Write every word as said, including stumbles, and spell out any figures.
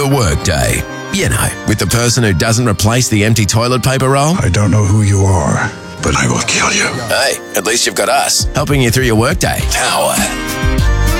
your workday. You know, with the person who doesn't replace the empty toilet paper roll. I don't know who you are, but I will kill you. Hey, at least you've got us, helping you through your workday. Power.